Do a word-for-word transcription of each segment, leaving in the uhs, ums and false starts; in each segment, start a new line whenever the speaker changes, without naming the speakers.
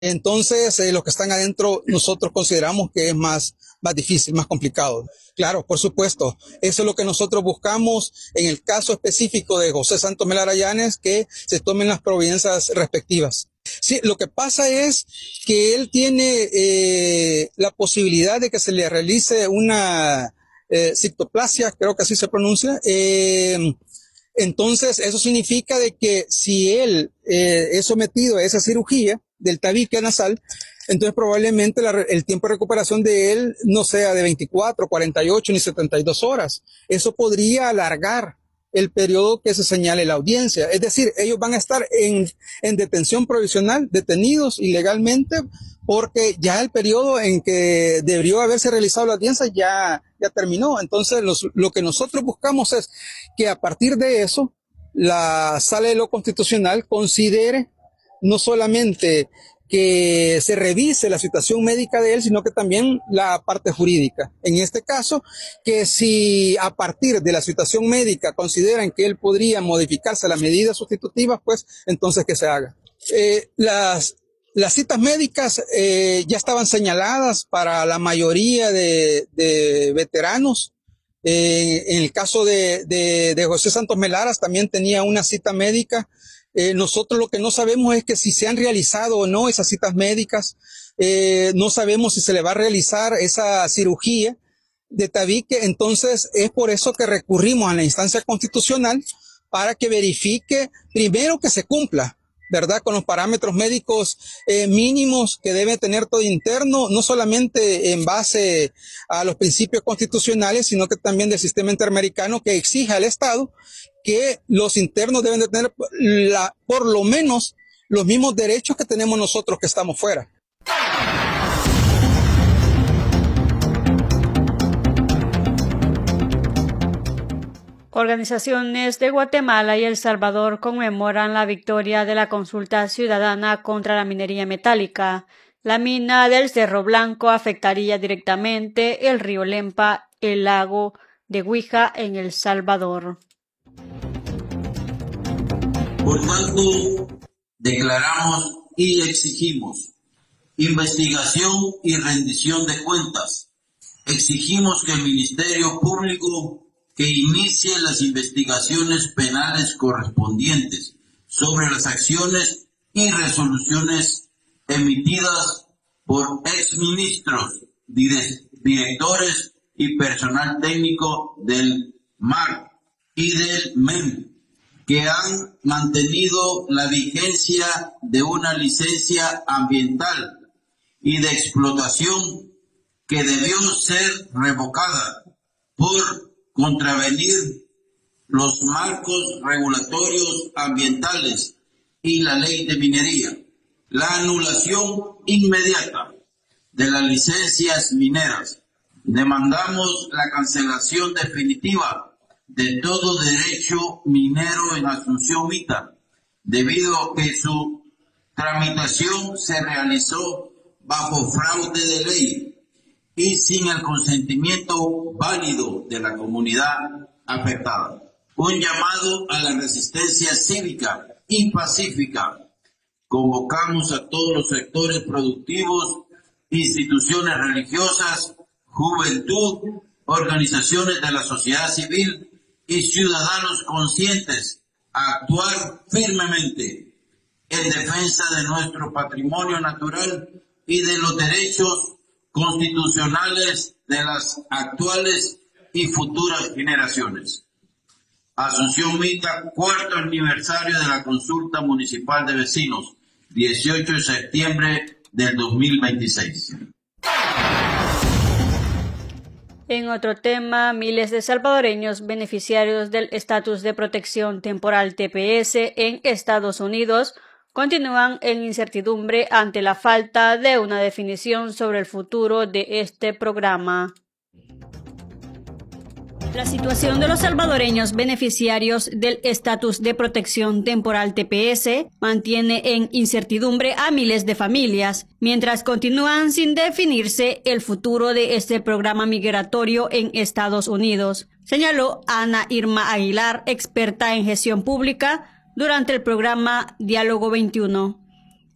Entonces, eh, los que están adentro, nosotros consideramos que es más, más difícil, más complicado. Claro, por supuesto. Eso es lo que nosotros buscamos en el caso específico de José Santos Melara Yanes, que se tomen las providencias respectivas. Sí, lo que pasa es que él tiene eh, la posibilidad de que se le realice una eh, citoplasia, creo que así se pronuncia. Eh, entonces, eso significa de que si él eh, es sometido a esa cirugía del tabique nasal, entonces probablemente la, el tiempo de recuperación de él no sea de veinticuatro, cuarenta y ocho ni setenta y dos horas. Eso podría alargar el periodo que se señale la audiencia. Es decir, ellos van a estar en, en detención provisional, detenidos ilegalmente, porque ya el periodo en que debió haberse realizado la audiencia ya, ya terminó. Entonces, los, lo que nosotros buscamos es que a partir de eso, la Sala de lo Constitucional considere no solamente que se revise la situación médica de él, sino que también la parte jurídica. En este caso, que si a partir de la situación médica consideran que él podría modificarse las medidas sustitutivas, pues entonces que se haga. Eh, las, las citas médicas eh, ya estaban señaladas para la mayoría de, de veteranos. Eh, en el caso de, de, de José Santos Melaras también tenía una cita médica. Eh, nosotros lo que no sabemos es que si se han realizado o no esas citas médicas, eh, no sabemos si se le va a realizar esa cirugía de tabique. Entonces es por eso que recurrimos a la instancia constitucional para que verifique primero que se cumpla, ¿verdad?, con los parámetros médicos eh, mínimos que debe tener todo interno, no solamente en base a los principios constitucionales, sino que también del sistema interamericano que exige al Estado que los internos deben de tener la, por lo menos los mismos derechos que tenemos nosotros que estamos fuera.
Organizaciones de Guatemala y El Salvador conmemoran la victoria de la consulta ciudadana contra la minería metálica. La mina del Cerro Blanco afectaría directamente el río Lempa, el lago de Huija en El Salvador.
Por tanto, declaramos y exigimos investigación y rendición de cuentas. Exigimos que el Ministerio Público que inicie las investigaciones penales correspondientes sobre las acciones y resoluciones emitidas por exministros, directores y personal técnico del M A R y del M E M, que han mantenido la vigencia de una licencia ambiental y de explotación que debió ser revocada por contravenir los marcos regulatorios ambientales y la ley de minería, la anulación inmediata de las licencias mineras. Demandamos la cancelación definitiva de todo derecho minero en Asunción Mita, debido a que su tramitación se realizó bajo fraude de ley y sin el consentimiento válido de la comunidad afectada. Un llamado a la resistencia cívica y pacífica. Convocamos a todos los sectores productivos, instituciones religiosas, juventud, organizaciones de la sociedad civil y ciudadanos conscientes a actuar firmemente en defensa de nuestro patrimonio natural y de los derechos constitucionales de las actuales y futuras generaciones. Asunción Mita, cuarto aniversario de la consulta municipal de vecinos, dieciocho de septiembre del dos mil veintiséis.
En otro tema, miles de salvadoreños beneficiarios del estatus de protección temporal T P S en Estados Unidos continúan en incertidumbre ante la falta de una definición sobre el futuro de este programa. La situación de los salvadoreños beneficiarios del estatus de protección temporal T P S mantiene en incertidumbre a miles de familias, mientras continúan sin definirse el futuro de este programa migratorio en Estados Unidos, señaló Ana Irma Aguilar, experta en gestión pública, durante el programa Diálogo veintiuno.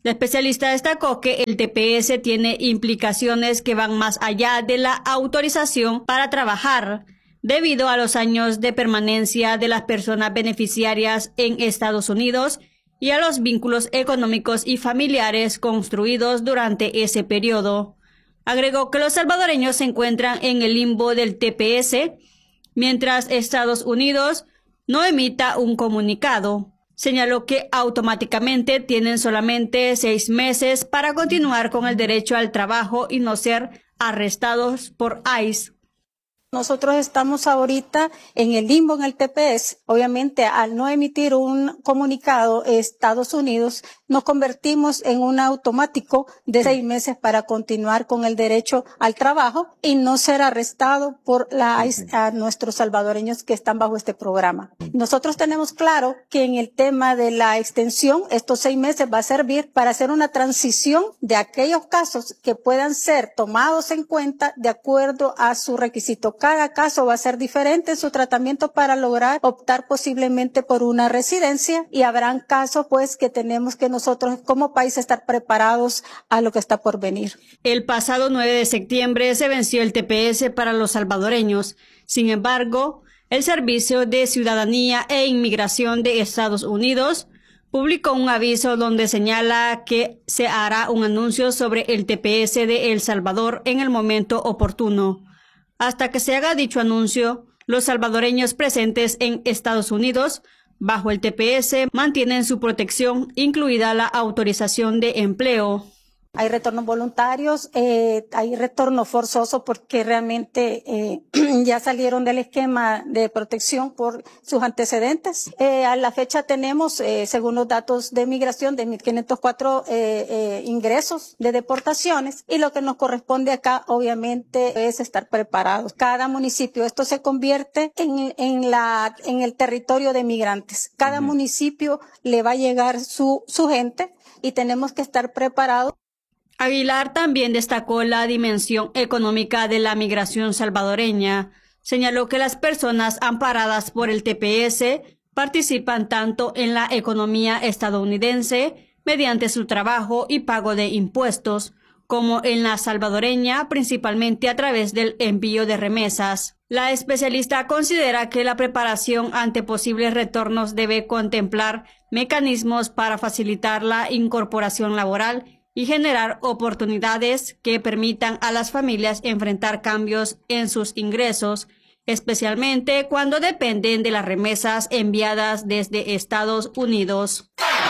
La especialista destacó que el T P S tiene implicaciones que van más allá de la autorización para trabajar, debido a los años de permanencia de las personas beneficiarias en Estados Unidos y a los vínculos económicos y familiares construidos durante ese periodo. Agregó que los salvadoreños se encuentran en el limbo del T P S, mientras Estados Unidos no emita un comunicado. Señaló que automáticamente tienen solamente seis meses para continuar con el derecho al trabajo y no ser arrestados por I C E.
Nosotros estamos ahorita en el limbo en el T P S. Obviamente, al no emitir un comunicado, Estados Unidos nos convertimos en un automático de seis meses para continuar con el derecho al trabajo y no ser arrestado por la I C E a nuestros salvadoreños que están bajo este programa. Nosotros tenemos claro que en el tema de la extensión, estos seis meses va a servir para hacer una transición de aquellos casos que puedan ser tomados en cuenta de acuerdo a su requisito. Cada caso va a ser diferente en su tratamiento para lograr optar posiblemente por una residencia y habrán casos pues que tenemos que nosotros como país estar preparados a lo que está por venir.
El pasado nueve de septiembre se venció el T P S para los salvadoreños. Sin embargo, el Servicio de Ciudadanía e Inmigración de Estados Unidos publicó un aviso donde señala que se hará un anuncio sobre el T P S de El Salvador en el momento oportuno. Hasta que se haga dicho anuncio, los salvadoreños presentes en Estados Unidos bajo el T P S mantienen su protección, incluida la autorización de empleo.
Hay retornos voluntarios, eh, hay retorno forzoso porque realmente eh, ya salieron del esquema de protección por sus antecedentes. Eh, a la fecha tenemos, eh, según los datos de migración, de mil quinientos cuatro eh, eh, ingresos de deportaciones y lo que nos corresponde acá obviamente es estar preparados. Cada municipio, esto se convierte en, en, la, en el territorio de migrantes. Cada uh-huh. municipio le va a llegar su, su gente y tenemos que estar preparados.
Aguilar también destacó la dimensión económica de la migración salvadoreña. Señaló que las personas amparadas por el T P S participan tanto en la economía estadounidense mediante su trabajo y pago de impuestos, como en la salvadoreña, principalmente a través del envío de remesas. La especialista considera que la preparación ante posibles retornos debe contemplar mecanismos para facilitar la incorporación laboral y generar oportunidades que permitan a las familias enfrentar cambios en sus ingresos, especialmente cuando dependen de las remesas enviadas desde Estados Unidos.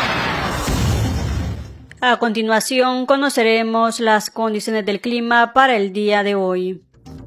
A continuación, conoceremos las condiciones del clima para el día de hoy.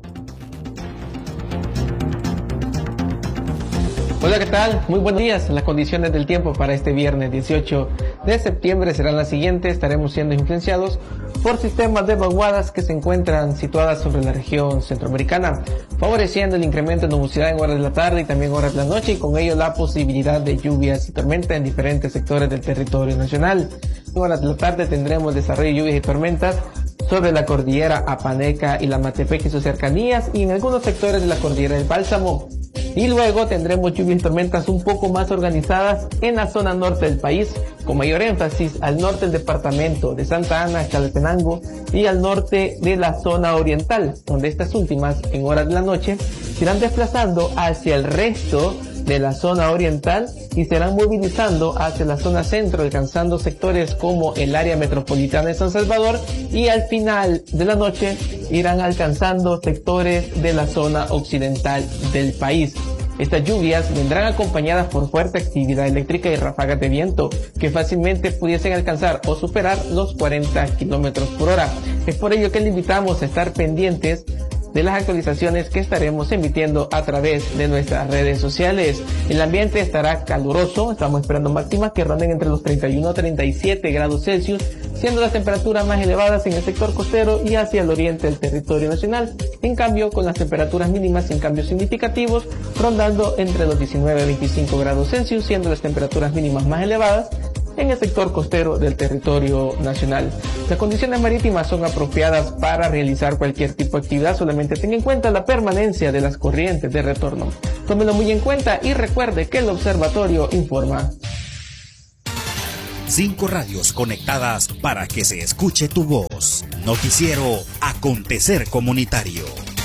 Hola, ¿qué tal? Muy buenos días. Las condiciones del tiempo para este viernes dieciocho de septiembre serán las siguientes. Estaremos siendo influenciados por sistemas de vaguadas que se encuentran situadas sobre la región centroamericana, favoreciendo el incremento de nubosidad en horas de la tarde y también horas de la noche, y con ello la posibilidad de lluvias y tormentas en diferentes sectores del territorio nacional. En horas de la tarde tendremos desarrollo de lluvias y tormentas sobre la cordillera Apaneca y la Matepec y sus cercanías, y en algunos sectores de la cordillera del Bálsamo. Y luego tendremos lluvias y tormentas un poco más organizadas en la zona norte del país, con mayor énfasis al norte del departamento de Santa Ana, Chalatenango, y al norte de la zona oriental, donde estas últimas, en horas de la noche, se irán desplazando hacia el resto de la zona oriental y se irán movilizando hacia la zona centro, alcanzando sectores como el área metropolitana de San Salvador, y al final de la noche irán alcanzando sectores de la zona occidental del país. Estas lluvias vendrán acompañadas por fuerte actividad eléctrica y ráfagas de viento que fácilmente pudiesen alcanzar o superar los cuarenta kilómetros por hora. Es por ello que le invitamos a estar pendientes de las actualizaciones que estaremos emitiendo a través de nuestras redes sociales. El ambiente estará caluroso, estamos esperando máximas que ronden entre los treinta y uno a treinta y siete grados Celsius, siendo las temperaturas más elevadas en el sector costero y hacia el oriente del territorio nacional. En cambio, con las temperaturas mínimas sin cambios significativos, rondando entre los diecinueve a veinticinco grados Celsius, siendo las temperaturas mínimas más elevadas en el sector costero del territorio nacional. Las condiciones marítimas son apropiadas para realizar cualquier tipo de actividad, solamente tenga en cuenta la permanencia de las corrientes de retorno. Tómelo muy en cuenta y recuerde que el observatorio informa.
Cinco radios conectadas para que se escuche tu voz. Noticiero Acontecer Comunitario.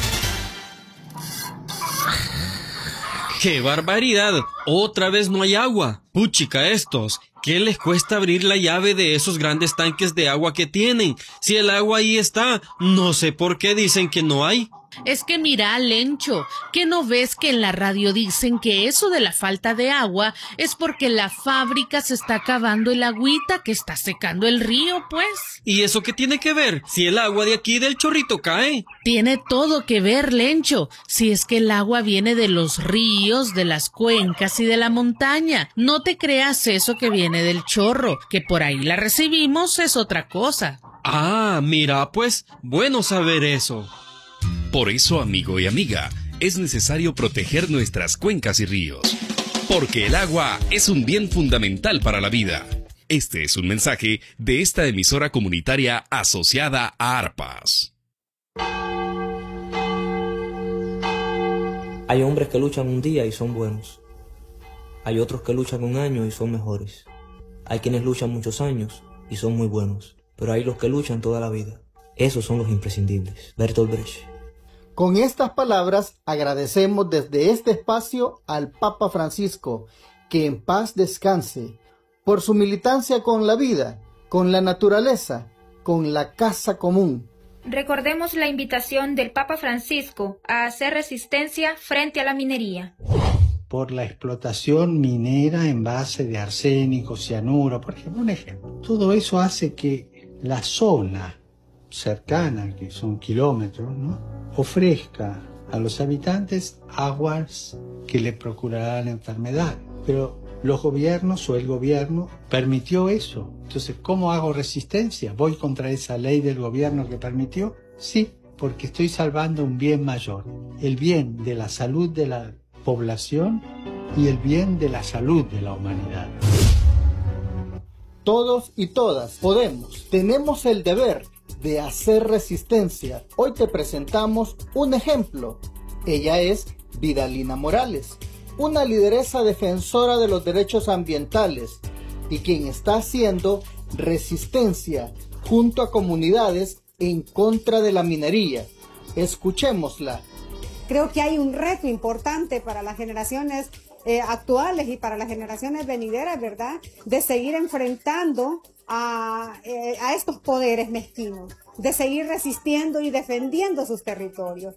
¡Qué barbaridad! Otra vez no hay agua. Puchica estos. ¿Qué les cuesta abrir la llave de esos grandes tanques de agua que tienen? Si el agua ahí está, no sé por qué dicen que no hay.
Es que mira, Lencho, ¿qué no ves que en la radio dicen que eso de la falta de agua es porque la fábrica se está acabando el agüita que está secando el río, pues?
¿Y eso qué tiene que ver? Si el agua de aquí del chorrito cae.
Tiene todo que ver, Lencho, si es que el agua viene de los ríos, de las cuencas y de la montaña. No te creas eso que viene del chorro, que por ahí la recibimos es otra cosa.
Ah, mira, pues, bueno saber eso.
Por eso, amigo y amiga, es necesario proteger nuestras cuencas y ríos, porque el agua es un bien fundamental para la vida. Este es un mensaje de esta emisora comunitaria asociada a ARPAS.
Hay hombres que luchan un día y son buenos. Hay otros que luchan un año y son mejores. Hay quienes luchan muchos años y son muy buenos. Pero hay los que luchan toda la vida. Esos son los imprescindibles. Bertolt Brecht.
Con estas palabras agradecemos desde este espacio al Papa Francisco, que en paz descanse, por su militancia con la vida, con la naturaleza, con la casa común.
Recordemos la invitación del Papa Francisco a hacer resistencia frente a la minería.
Por la explotación minera en base de arsénico, cianuro, por ejemplo, un ejemplo. Todo eso hace que la zona cercana, que son kilómetros, ¿no?, ofrezca a los habitantes aguas que le procurarán enfermedad. Pero los gobiernos o el gobierno permitió eso. Entonces, ¿cómo hago resistencia? ¿Voy contra esa ley del gobierno que permitió? Sí, porque estoy salvando un bien mayor, el bien de la salud de la población y el bien de la salud de la humanidad.
Todos y todas podemos, tenemos el deber de hacer resistencia. Hoy te presentamos un ejemplo. Ella es Vidalina Morales, una lideresa defensora de los derechos ambientales y quien está haciendo resistencia junto a comunidades en contra de la minería. Escuchémosla.
Creo que hay un reto importante para las generaciones eh, actuales y para las generaciones venideras, ¿verdad?, de seguir enfrentando a, eh, a estos poderes mezquinos, de seguir resistiendo y defendiendo sus territorios.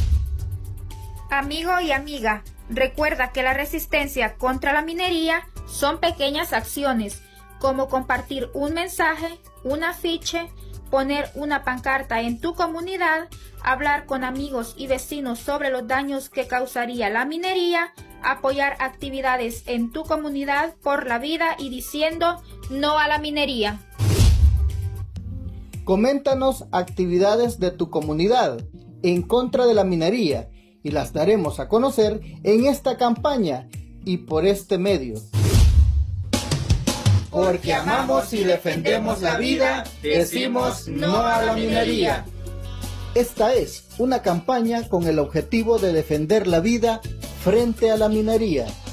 Amigo y amiga, recuerda que la resistencia contra la minería son pequeñas acciones, como compartir un mensaje, un afiche, poner una pancarta en tu comunidad, hablar con amigos y vecinos sobre los daños que causaría la minería, apoyar actividades en tu comunidad por la vida y diciendo no a la minería.
Coméntanos actividades de tu comunidad en contra de la minería y las daremos a conocer en esta campaña y por este medio. Porque amamos y defendemos la vida, decimos no a la minería. Esta es una campaña con el objetivo de defender la vida frente a la minería.